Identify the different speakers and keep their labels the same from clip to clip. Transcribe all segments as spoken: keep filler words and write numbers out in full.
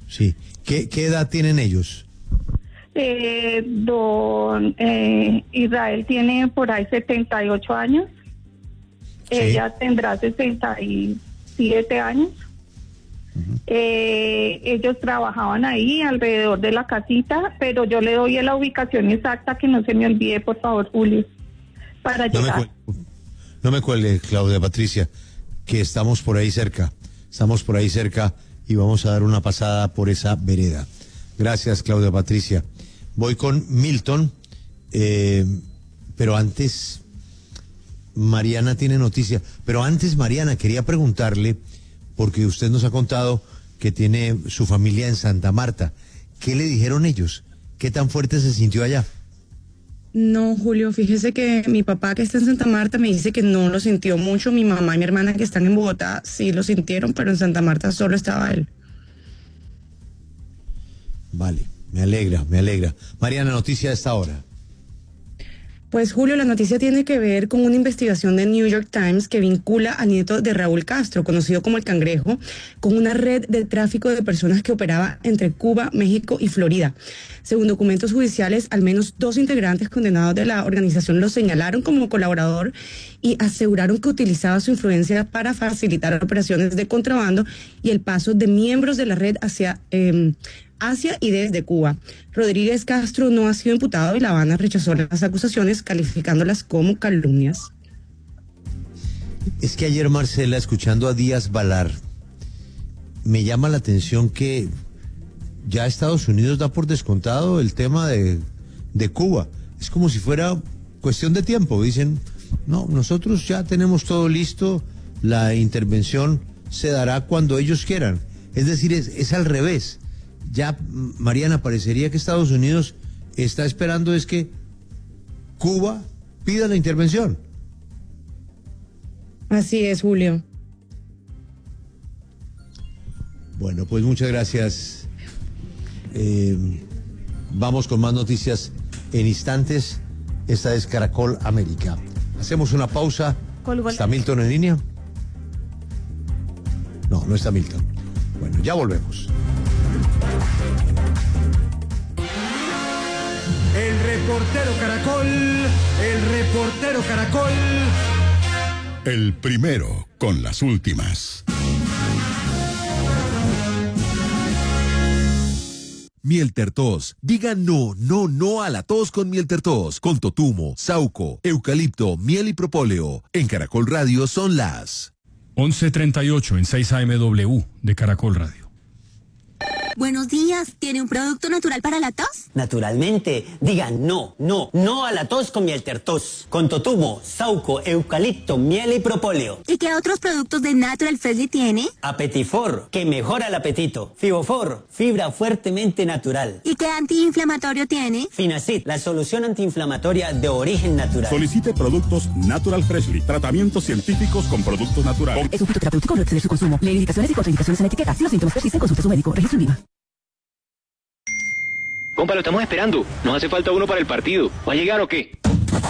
Speaker 1: Sí. ¿Qué, qué edad tienen ellos?
Speaker 2: Eh, don eh, Israel tiene por ahí setenta y ocho años.
Speaker 1: Sí.
Speaker 2: Ella tendrá sesenta y siete años. Uh-huh. Eh, ellos trabajaban ahí alrededor de la casita, pero yo le doy la ubicación exacta, que no se me olvide, por favor, Julio, para
Speaker 1: no
Speaker 2: llegar.
Speaker 1: Me cuelgue, no me cuelgue, Claudia Patricia, que estamos por ahí cerca, estamos por ahí cerca y vamos a dar una pasada por esa vereda. Gracias, Claudia Patricia. Voy con Milton, eh, pero antes, Mariana tiene noticia, pero antes, Mariana, quería preguntarle, porque usted nos ha contado que tiene su familia en Santa Marta. ¿Qué le dijeron ellos? ¿Qué tan fuerte se sintió allá?
Speaker 3: No, Julio, fíjese que mi papá, que está en Santa Marta, me dice que no lo sintió mucho. Mi mamá y mi hermana, que están en Bogotá, sí lo sintieron, pero en Santa Marta solo estaba él.
Speaker 1: Vale, me alegra, me alegra. Mariana, noticia de esta hora.
Speaker 3: Pues, Julio, la noticia tiene que ver con una investigación de New York Times que vincula al nieto de Raúl Castro, conocido como el Cangrejo, con una red de tráfico de personas que operaba entre Cuba, México y Florida. Según documentos judiciales, al menos dos integrantes condenados de la organización lo señalaron como colaborador y aseguraron que utilizaba su influencia para facilitar operaciones de contrabando y el paso de miembros de la red hacia eh, hacia y desde Cuba. Rodríguez Castro no ha sido imputado y La Habana rechazó las acusaciones, calificándolas como calumnias.
Speaker 1: Es que ayer, Marcela, escuchando a Díaz Balar, me llama la atención que ya Estados Unidos da por descontado el tema de, de Cuba. Es como si fuera cuestión de tiempo. Dicen, no, nosotros ya tenemos todo listo, la intervención se dará cuando ellos quieran. Es decir, es, es al revés. Ya, Mariana, parecería que Estados Unidos está esperando es que Cuba pida la intervención.
Speaker 3: Así es, Julio.
Speaker 1: Bueno, pues muchas gracias. Eh, vamos con más noticias en instantes. Esta es Caracol América. Hacemos una pausa.
Speaker 2: Colgó.
Speaker 1: ¿Está Milton en línea? No, no está Milton. Bueno, ya volvemos.
Speaker 4: El reportero Caracol, el reportero Caracol.
Speaker 5: El primero con las últimas.
Speaker 6: Miel Tertos. Diga no, no, no a la tos con Miel Tertos. Con totumo, sauco, eucalipto, miel y propóleo. En Caracol Radio son las
Speaker 7: once treinta y ocho en seis A M W de Caracol Radio.
Speaker 8: Buenos días, ¿tiene un producto natural para la tos?
Speaker 9: Naturalmente, digan no, no, no a la tos con Miel Tertos. Con totumo, sauco, eucalipto, miel y propóleo.
Speaker 8: ¿Y qué otros productos de Natural Freshly tiene?
Speaker 9: Apetifor, que mejora el apetito. Fibofor, fibra fuertemente natural.
Speaker 8: ¿Y qué antiinflamatorio tiene?
Speaker 9: Finacid, la solución antiinflamatoria de origen natural.
Speaker 5: Solicite productos Natural Freshly, tratamientos científicos con productos naturales.
Speaker 10: Es un fitoterapéutico, no exceder su consumo. Lee indicaciones y contraindicaciones en la etiqueta. Si los síntomas persisten, consulte a su médico. Registro INVIMA.
Speaker 11: Compa, lo estamos esperando. Nos hace falta uno para el partido. ¿Va a llegar o qué?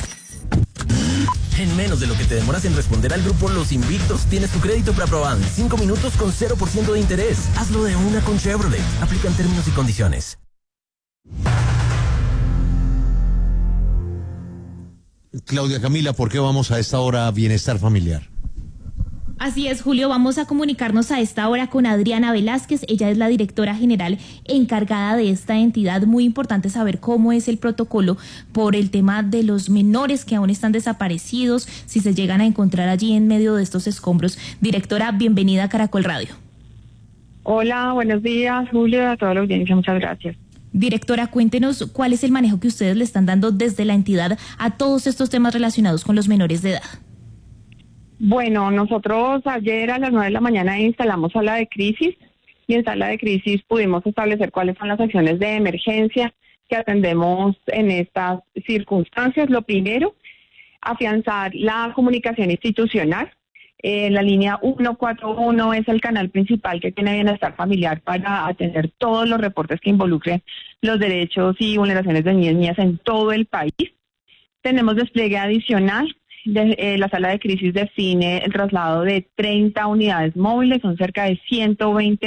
Speaker 12: En menos de lo que te demoras en responder al grupo Los Invictos, tienes tu crédito preaprobado en cinco minutos con cero por ciento de interés. Hazlo de una con Chevrolet. Aplican términos y condiciones.
Speaker 1: Claudia Camila, ¿por qué vamos a esta hora a Bienestar Familiar?
Speaker 13: Así es, Julio, vamos a comunicarnos a esta hora con Adriana Velázquez. Ella es la directora general encargada de esta entidad. Muy importante saber cómo es el protocolo por el tema de los menores que aún están desaparecidos, si se llegan a encontrar allí en medio de estos escombros. Directora, bienvenida a Caracol Radio.
Speaker 2: Hola, buenos días, Julio, a toda la audiencia, muchas gracias.
Speaker 13: Directora, cuéntenos cuál es el manejo que ustedes le están dando desde la entidad a todos estos temas relacionados con los menores de edad.
Speaker 2: Bueno, nosotros ayer a las nueve de la mañana instalamos sala de crisis y en sala de crisis pudimos establecer cuáles son las acciones de emergencia que atendemos en estas circunstancias. Lo primero, afianzar la comunicación institucional. Eh, la línea ciento cuarenta y uno es el canal principal que tiene Bienestar Familiar para atender todos los reportes que involucren los derechos y vulneraciones de niños y niñas en todo el país. Tenemos despliegue adicional. De, eh, la sala de crisis define el traslado de treinta unidades móviles, son cerca de ciento veinte